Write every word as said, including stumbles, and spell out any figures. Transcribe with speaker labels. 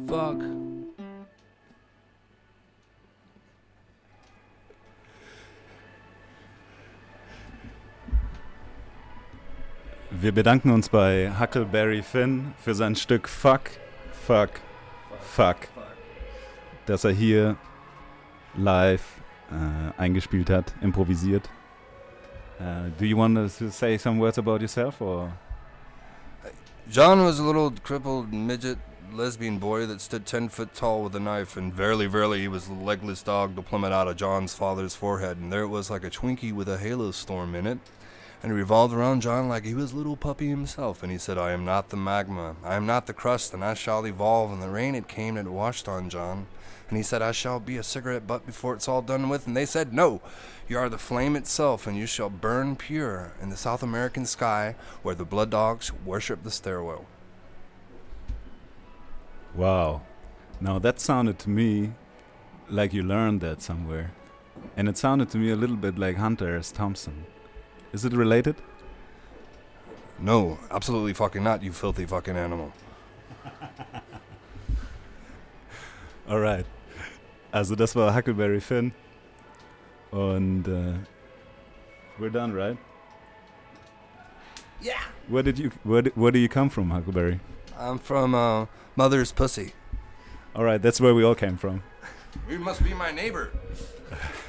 Speaker 1: fuck.
Speaker 2: Wir bedanken uns bei Huckleberry Finn für sein Stück Fuck, Fuck, Fuck, das er hier live äh, eingespielt hat, improvisiert. Uh, do you want to say some words about yourself, or?
Speaker 1: John was a little crippled midget lesbian boy that stood ten foot tall with a knife, and verily, verily, he was the legless dog to plummet out of John's father's forehead, and there it was like a Twinkie with a halo storm in it, and he revolved around John like he was a little puppy himself, and he said, I am not the magma, I am not the crust, and I shall evolve, and the rain it came and it washed on John, and he said, I shall be a cigarette butt before it's all done with, and they said, no, you are the flame itself, and you shall burn pure in the South American sky where the blood dogs worship the stairwell.
Speaker 2: Wow. Now that sounded to me like you learned that somewhere. And it sounded to me a little bit like Hunter S. Thompson. Is it related?
Speaker 1: No, absolutely fucking not, you filthy fucking animal.
Speaker 2: Alright. Also das war Huckleberry Finn. Und uh, we're done, right?
Speaker 1: Yeah.
Speaker 2: Where did you where did, where do you come from, Huckleberry?
Speaker 1: I'm from uh, Mother's Pussy.
Speaker 2: All right, that's where we all came from.
Speaker 1: You must be my neighbor.